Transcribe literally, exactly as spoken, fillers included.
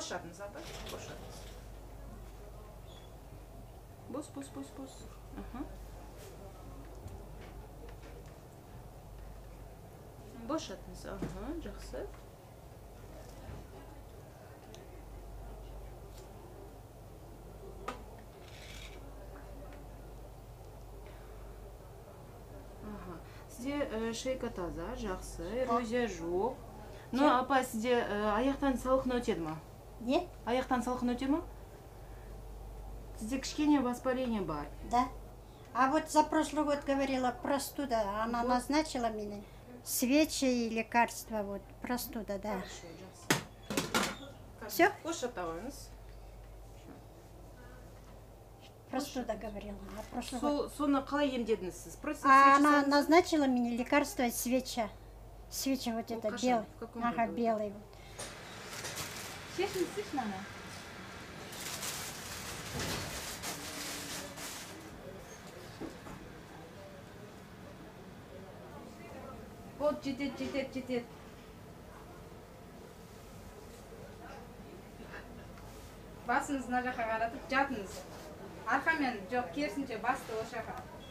Бошатыңыз, апа, бошатыңыз. Бос, бос, бос, бос. Бошатыңыз, аха, жақсы. Сізде шейка таза, жақсы, эрозия жоқ. Но, апа, сізде аяқтан салқын өтеді ма? Не? Аяқтан салқын өтеді ма? Сізде кішкене воспаление бар. Да. А вот за прошлый год говорила простуда, она назначила мне свечи и лекарства, вот простуда, да. Все? Бошатыңыз. Простуда говорила. А прошлый год... Соны қалай емдедіңіз сіз? А она назначила мне лекарство свеча. Свеча вот это белый. Ага, белый. Шешін сіз нана? Вот, жетет, жетет, жетет. Басыңыз мына жаққа қаратып жатыңыз. Арқамен жоқ, керісінше басты осы жаққа.